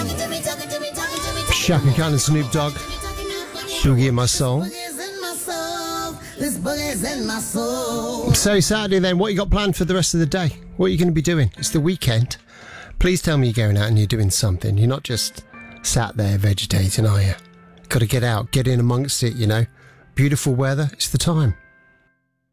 Shaka Khan and Snoop Dogg. Boogie in my soul. So Saturday then, what you got planned for the rest of the day? What are you going to be doing? It's the weekend. Please tell me you're going out and you're doing something. You're not just sat there vegetating, are you? Got to get out, get in amongst it, you know. Beautiful weather, it's the time.